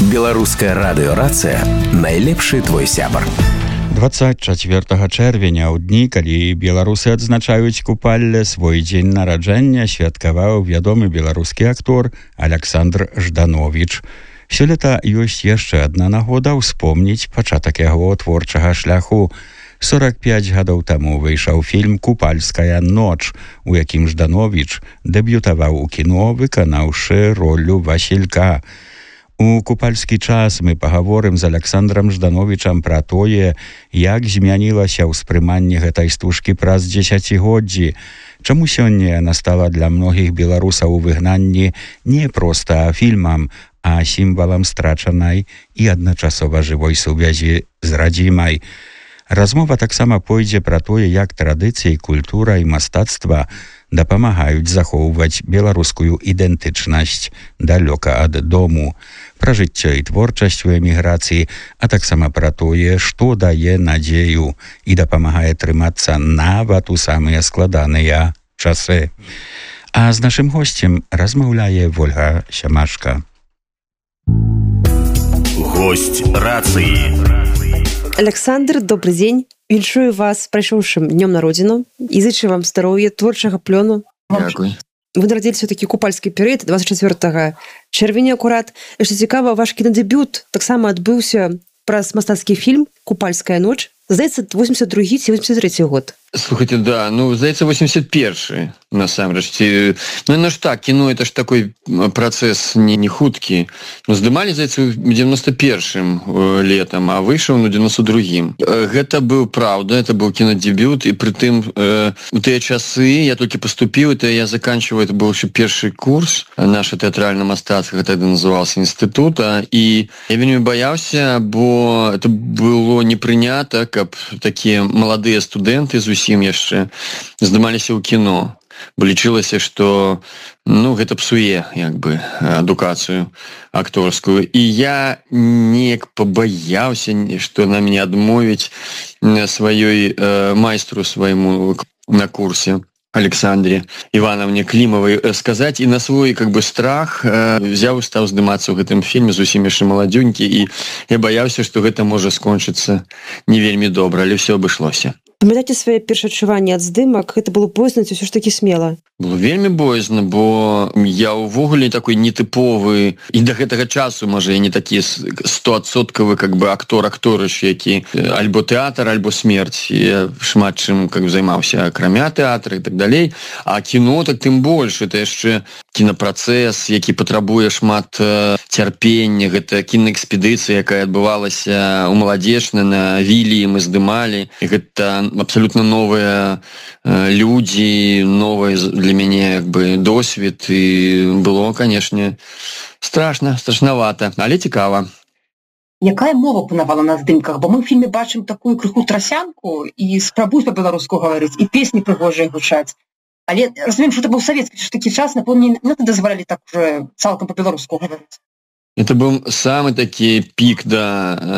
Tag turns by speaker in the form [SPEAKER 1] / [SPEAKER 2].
[SPEAKER 1] Беларуская радыёрацыя найлепшы твой сябар.
[SPEAKER 2] 24 чэрвеня ў дні, калі беларусы адзначаюць купалле, свой дзень нараджэння святкаваў вядомы беларускі актор Александр Жданович. Сёлета ёсць яшчэ адна нагода ўспомніць пачатак яго творчага шляху. 45 гадоў таму выйшаў фільм «Купальская ноч», у якім Жданович дэбютаваў у кіно, выканаўшы ролю Васілька. У купальскі час мы пагаворым з Александром Ждановичам пра тое, як змянілася ўспрыманне гэтай стужкі праз дзесяцігоддзі, чаму сёння яна стала для многіх беларусаў у выгнанні не проста фільмам, а сімвалам страчанай і адначасова жывой сувязі з радзімай. Размова таксама пойдзе пра тое, як традыцыі, культура і мастацтва дапамагаюць захоўваць беларускую ідэнтычнасць далёка ад дому, пра жыццё і творчасць у эміграцыі, а таксама пра тое, што дае надзею і дапамагае трымацца нават у самыя складаныя часы. А з нашым госцем размаўляе Вольга Сямашка.
[SPEAKER 1] Гость рацыі.
[SPEAKER 3] Александр, добрый день. Віншую вас з прайшоўшым днём народзіну і зычу вам здароўя, творчага плёну.
[SPEAKER 4] Дякую.
[SPEAKER 3] Вы нарадзіліся ў такі купальскі перыяд 24 чэрвеня акурат. І што цікава, ваш кінадэбют таксама адбыўся праз мастацкі фільм «Купальская ноч». Здаецца, 82 ці 83 год.
[SPEAKER 4] Слухайте, да, здаецца, 81-й, насамрэч. Ну ж так, кіно, это ж такой працэс не хуткі. Здымалі, здаецца, в 91-м летом, а выйшаў на 92-м. Гэта быў, правда, это быў кінадебют, і прытым у тыя часы я толькі паступіў, это я заканчиваю, это быў еще першы курс наша тэатральна-мастацкага, тады назывался інстытута, і я вельмі баяўся, бо это было не прынята, каб такія маладыя студэнты зусім яшчэ здымаліся ў кіно. Бо лічылася, што гэта псуе як бы адукацыю акторскую. І я неяк пабаяўся, што на мяне адмовіць сваёй майстру свайму на курсе Александре Ивановне Климовой сказаць, і на свой как бы страх взяў і стаў здымацца ў гэтым фільме, зусім яшчэ маладзюнькі, і я баяўся, што гэта можа скончыцца не вельмі добра, але ўсё абышлося.
[SPEAKER 3] Памятаеце свае першаадчуванні ад здымак? Гэта было боязна ці ўсё ж такі смела?
[SPEAKER 4] Было вельмі боязна, бо я ўвогуле такой нетыповы, і да гэтага часу, можа, я не такі 100% как бы актор-акторыш, які альбо тэатр, альбо смерць. Я шмат чым как бы займаўся, акрамя тэатра і так далей. А кіно так тым больш, это яшчэ кінапрацэс, які патрабуе шмат цярпення. Гэта кінаэкспедыцыя, якая адбывалася ў Маладзечны, на Вілі мы здымалі. І гэта абсолютно новыя людзі, новыя для мяне як бы досвед, і было, канешне, страшнавата, але цікава.
[SPEAKER 5] Якая мова панавала на здымках? Бо мы ў фільме бачым такую крыху трасянку і спрабуюць па-беларуску гаварыць, і песні прыгожыя гучаць. Але разумеем, што это быў савецкі такі час, напэўна, не дазвалялі так уже цалкам па-беларуску гаварыць.
[SPEAKER 4] Это был самый такі пік, да,